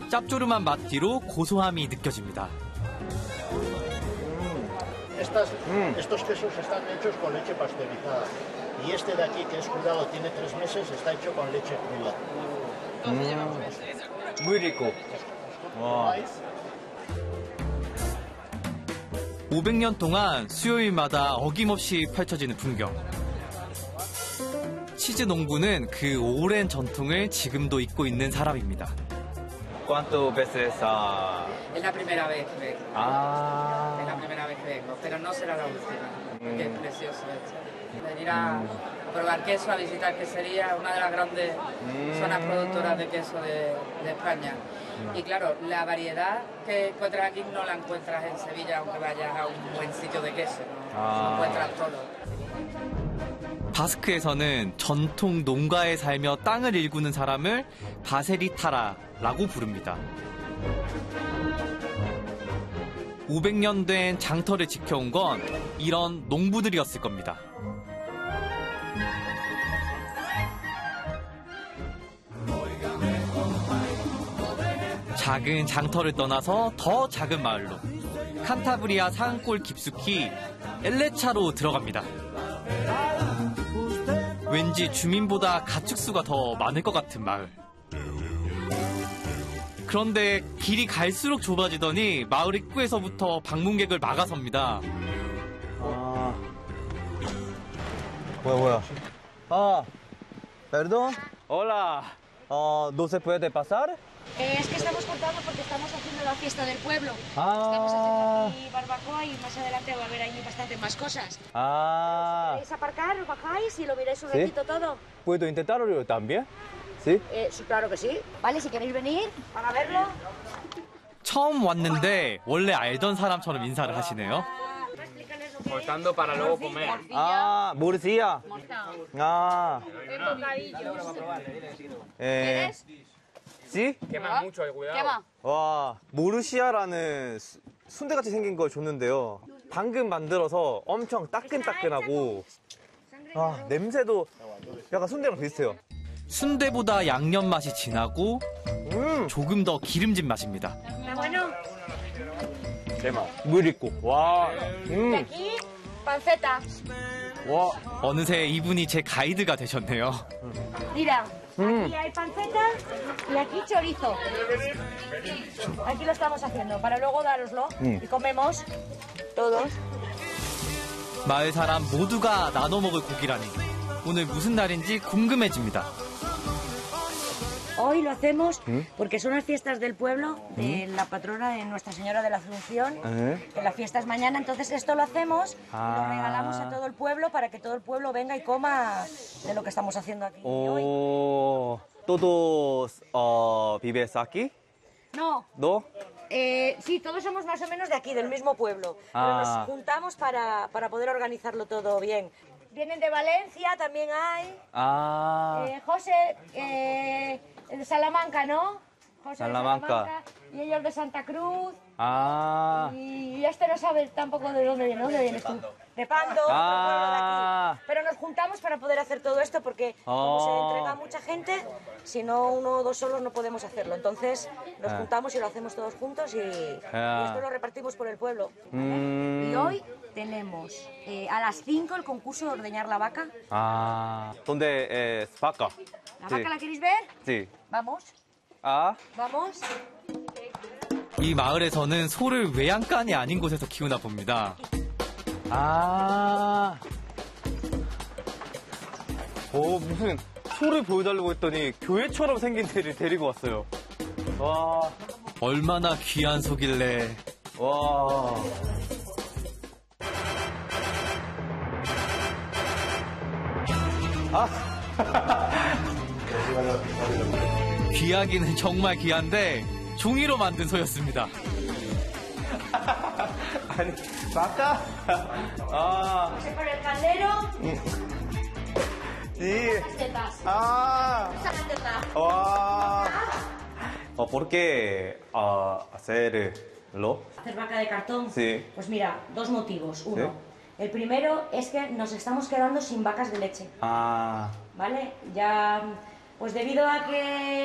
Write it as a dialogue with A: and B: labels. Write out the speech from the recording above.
A: 짭조름한 맛 뒤로 고소함이 느껴집니다.
B: Estos quesos están hechos con leche pasteurizada. Y este de aquí, que es curado, tiene 3 meses, está hecho con leche cruda.
C: Muy rico. 와.
A: 500년 동안 수요일마다 어김없이 펼쳐지는 풍경. 치즈 농부는 그 오랜 전통을 지금도 잇고 있는 사람입니다.
C: ¿Cuántas veces
D: Es la primera vez que vengo.
C: 아.
D: Es la primera vez que vengo, pero no será la última. Porque es precioso esto. Venir a probar queso, a visitar quesería, una de las grandes zonas productoras de queso de España. Y claro, la variedad que encuentras aquí no la encuentras en Sevilla, aunque vayas a un buen sitio de queso. No encuentras todo.
A: 바스크에서는 전통 농가에 살며 땅을 일구는 사람을 바세리타라라고 부릅니다. 500년 된 장터를 지켜온 건 이런 농부들이었을 겁니다. 작은 장터를 떠나서 더 작은 마을로 칸타브리아 산골 깊숙이 엘레차로 들어갑니다. 왠지 주민보다 가축수가 더 많을 것 같은 마을. 그런데 길이 갈수록 좁아지더니 마을 입구에서부터 방문객을 막아섭니다.
C: 뭐야. 아, perdón. Hola. ¿No se puede pasar?
E: Es que estamos cortando porque estamos haciendo la fiesta del pueblo.
C: Ah.
E: Estamos haciendo aquí barbacoa y más adelante va a haber allí bastante más cosas.
C: Ah.
E: ¿Queréis aparcar? ¿Os bajáis y lo miráis un ratito todo?
C: ¿Puedo intentarlo también? ¿Sí?
E: Sí, claro que sí. Vale, si queréis venir para verlo.
A: 처음 왔는데 원래 알던 사람처럼 인사를 하시네요.
D: Cortando para luego comer.
C: Ah, morcilla. Ah. ¿Sí?
D: Quema mucho, cuidado.
C: 와, 모르시아라는 순대같이 생긴 걸 줬는데요. 방금 만들어서 엄청 따끈따끈하고 냄새도 약간 순대랑 비슷해요.
A: 순대보다 양념 맛이 진하고 조금 더 기름진 맛입니다.
C: 대박. 물 있고. 와.
E: Aquí, panceta.
C: 와.
A: 어느새 이분이 제 가이드가 되셨네요.
E: Mira, aquí hay panceta y aquí chorizo. Aquí lo estamos haciendo para luego daroslo y comemos todos.
A: 마을 사람 모두가 나눠 먹을 고기라니 오늘 무슨 날인지 궁금해집니다.
E: Hoy lo hacemos porque son las fiestas del pueblo, de la patrona de Nuestra Señora de la Asunción, que la fiesta es mañana, entonces esto lo hacemos y lo regalamos a todo el pueblo para que todo el pueblo venga y coma de lo que estamos haciendo aquí hoy.
C: ¿Todos vives aquí?
E: No.
C: ¿No?
E: Sí, todos somos más o menos de aquí, del mismo pueblo, pero nos juntamos para poder organizarlo todo bien. Vienen de Valencia, también hay. José, de Salamanca, ¿no? José
C: Salamanca.
E: De Salamanca. Y ellos de Santa Cruz.
C: Ah.
E: Y este no sabe tampoco de dónde viene. ¿Dónde vienes tú? De Pando, otro pueblo de aquí. Pero nos juntamos para poder hacer todo esto porque como se entrega a mucha gente, si no uno o dos solos no podemos hacerlo. Entonces nos juntamos y lo hacemos todos juntos y después lo repartimos por el pueblo. ¿Vale? Y hoy tenemos a las 5 el concurso de ordeñar la vaca.
C: ¿Dónde es vaca?
E: ¿La vaca la queréis ver?
C: Sí.
E: Vamos. Vamos.
A: 이 마을에서는 소를 외양간이 아닌 곳에서 키우나 봅니다.
C: 무슨 소를 보여달라고 했더니 교회처럼 생긴 데를 데리고 왔어요. 와.
A: 얼마나 귀한 소길래.
C: 와.
A: 귀하기는 정말 귀한데 종이로 만든 소였습니다.
C: 아니, vaca.
E: Por el caldero.
C: Sí. Wow. ¿Por qué hacerlo?
E: Hacer vaca de cartón.
C: Sí.
E: Pues mira, dos motivos. Uno,
C: Sí.
E: el primero es que nos estamos quedando sin vacas de leche. ¿Vale? Ya, pues debido a que